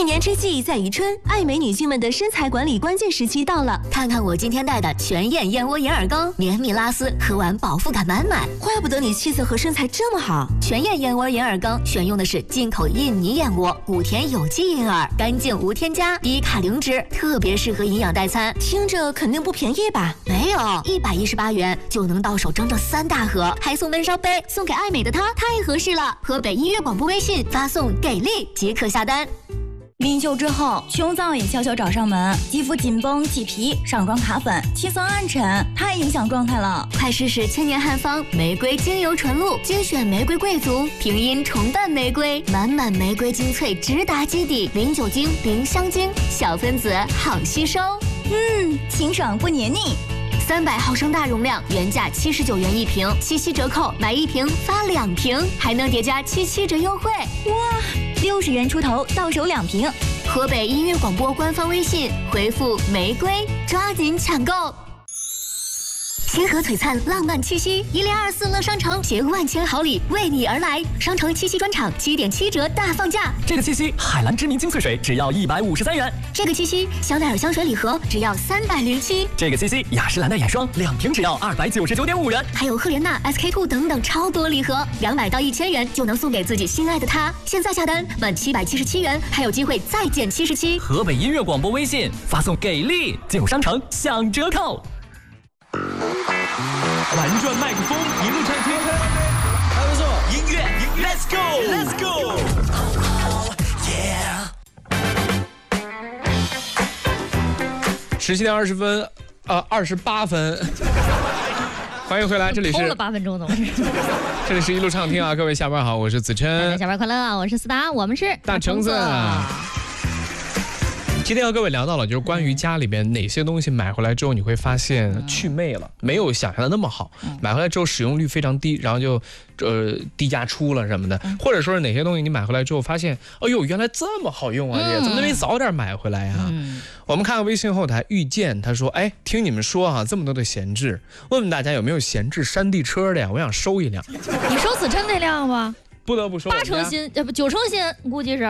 一年之计在于春，爱美女性们的身材管理关键时期到了。 看看我今天带的全燕燕窝银耳羹，绵密拉丝，喝完饱腹感满满。 怪不得你气色和身材这么好。 全燕燕窝银耳羹选用的是进口印尼燕窝，5天有机银耳，干净无添加，低卡零脂，特别适合营养代餐。 听着肯定不便宜吧？ 没有，118元就能到手整整3大盒，还送闷烧杯，送给爱美的她，太合适了。河北音乐广播微信发送给力即可下单。 临休之后，胸脏也悄悄找上门，肌肤紧绷、起皮、上妆卡粉、气色暗沉，太影响状态了。 快试试千年汉方玫瑰精油纯露，精选玫瑰贵族，平阴重瓣玫瑰，满满玫瑰精粹直达基底，零酒精、零香精，小分子好吸收。 清爽不黏腻。 300毫升大容量，原价79元一瓶，77折扣，买1瓶发2瓶，还能叠加77折优惠。 哇，60元出头，到手2瓶。 河北音乐广播官方微信回复玫瑰，抓紧抢购。星河璀璨浪漫七夕，1024乐商城携万千好礼为你而来，商城七夕专场7.7折大放价。 这个七夕，海蓝知名精粹水只要153元。 这个七夕，香奈儿香水礼盒只要307。 这个七夕，雅诗兰黛眼霜2瓶只要299.5元。 还有赫莲娜、SK-2等等超多礼盒，200到1000元就能送给自己心爱的他。现在下单满777元，还有机会再减77。 河北音乐广播微信发送给力，进入商城享折扣。玩转麦克风，一路畅听， 还不错，音乐 ，Let's go，Let's go。17:20，28分，欢迎回来，这里是偷了8分钟，怎么是？ 这里是一路畅听啊，各位下班好，我是子琛， 大家下班快乐啊，我是思达，我们是大橙子。今天和各位聊到了，就是关于家里边哪些东西买回来之后，你会发现去魅了，没有想象的那么好。买回来之后使用率非常低，然后就低价出了什么的，或者说是哪些东西你买回来之后发现，哎呦，原来这么好用啊！怎么没早点买回来呀？我们看看微信后台遇见，他说：“哎，听你们说啊，这么多的闲置，问问大家有没有闲置山地车的呀？我想收一辆。” 你收子琛那辆吗？ 不得不说 ，8成新，不9成新，估计是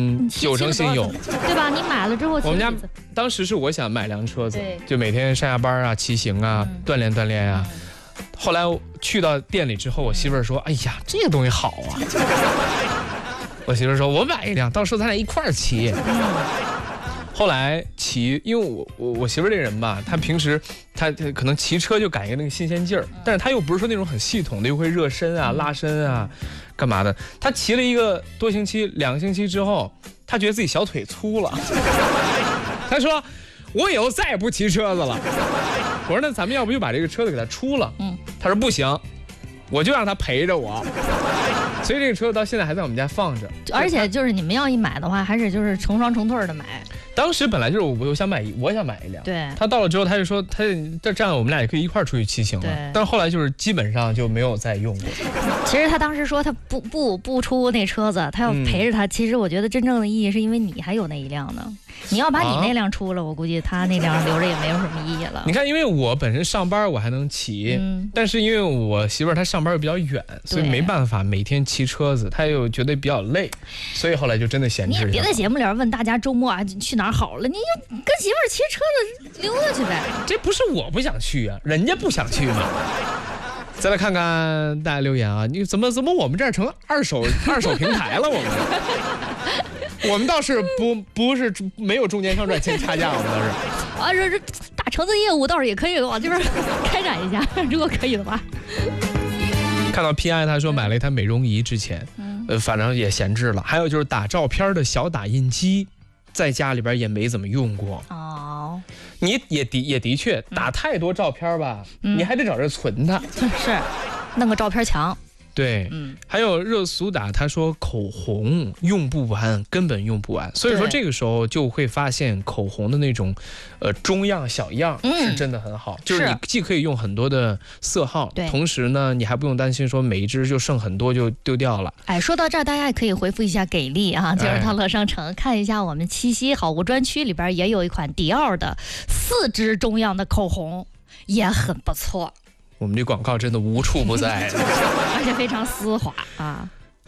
，9成新有， 对吧？你买了之后， 我们家当时是我想买辆车子，就每天上下班啊、骑行啊、锻炼锻炼啊。后来去到店里之后，我媳妇儿说：“哎呀，这个东西好啊！”我媳妇儿说：“我买一辆，到时候咱俩一块儿骑。”后来骑，因为我媳妇儿这人吧，她平时她可能骑车就感觉那个新鲜劲儿，但是她又不是说那种很系统的，又会热身啊、拉伸啊，干嘛的？她骑了1个多星期、2个星期之后，她觉得自己小腿粗了，她说：“我以后再也不骑车子了。”我说：“那咱们要不就把这个车子给她出了？”她说：“不行，我就让她陪着我。”所以这个车到现在还在我们家放着， 而且就是你们要一买的话，还是就是成双成对的买。 当时本来就是我想买一辆， 对。 他到了之后，他就说这样我们俩也可以一块儿出去骑行了。但是后来就是基本上就没有再用过。 其实他当时说他不出那车子，他要陪着他。其实我觉得真正的意义是因为你还有那一辆呢。你要把你那辆出了，我估计他那辆留着也没有什么意义了。 你看，因为我本身上班我还能骑，但是因为我媳妇儿她上班又比较远，所以没办法每天骑车子，她又觉得比较累，所以后来就真的闲置。 你也别在节目里问大家周末啊去哪儿好了，你就跟媳妇儿骑车子溜达去呗。 这不是我不想去啊，人家不想去嘛。再来看看大家留言啊，你怎么我们这儿成二手平台了？我们倒是不是没有中间商赚钱差价，我们倒是。 这大橙子业务倒是也可以往这边开展一下，如果可以的话。 看到 PI 他说买了一台美容仪之前，反正也闲置了。还有就是打照片的小打印机，在家里边也没怎么用过。你也的确打太多照片吧，你还得找人存它。 是，弄个照片墙。 对，还有热苏打他说口红用不完，根本用不完，所以说这个时候就会发现口红的那种中样小样是真的很好，就是你既可以用很多的色号，同时呢你还不用担心说每一支就剩很多就丢掉了。 哎，说到这儿大家也可以回复一下给力啊，就是到乐商城看一下我们七夕好物专区里边也有一款迪奥的4支中样的口红，也很不错。 我们这广告真的无处不在， 而且非常丝滑啊！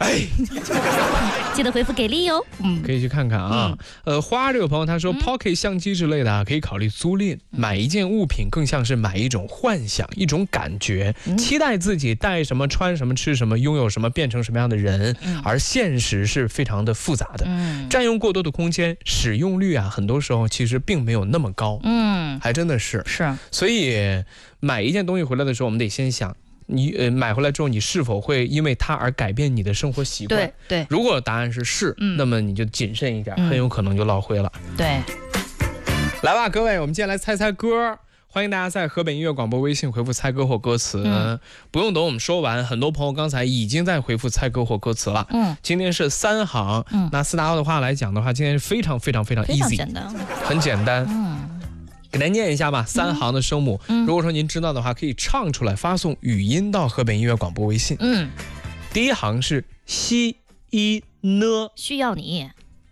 哎， 记得回复给力哟。 可以去看看啊。花这个朋友他说，Pocket 相机之类的啊，可以考虑租赁。买一件物品更像是买一种幻想，一种感觉，期待自己带什么、穿什么、吃什么、拥有什么、变成什么样的人。而现实是非常的复杂的，占用过多的空间，使用率啊，很多时候其实并没有那么高。还真的是。所以买一件东西回来的时候，我们得先想。你买回来之后，你是否会因为它而改变你的生活习惯？ 对， 如果答案是是，那么你就谨慎一点，很有可能就落灰了。 对， 来吧，各位，我们接下来猜猜歌。欢迎大家在河北音乐广播微信回复猜歌或歌词，不用等我们说完，很多朋友刚才已经在回复猜歌或歌词了。今天是3行，拿斯达奥的话来讲的话，今天是非常 easy， 简单， 很简单。给大家念一下吧，3行的声母。如果说您知道的话，可以唱出来，发送语音到河北音乐广播微信。第一行是西一呢， 需要你。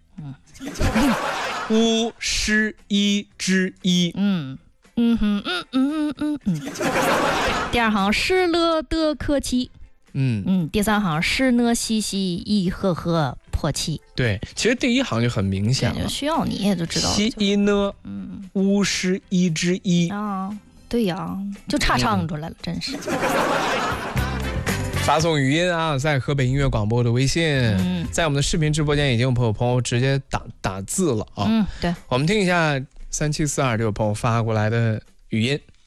乌诗一之一。 第二行失了的客气。第三行是呢嘻嘻一呵呵破气。 对，其实第一行就很明显了， 就需要你也就知道了。 西一呢，巫师一之一啊，对呀，就差唱出来了，真是。 发送语音啊，在河北音乐广播的微信，在我们的视频直播间已经有朋友直接打字了啊。 对， 我们听一下3742这个朋友发过来的语音。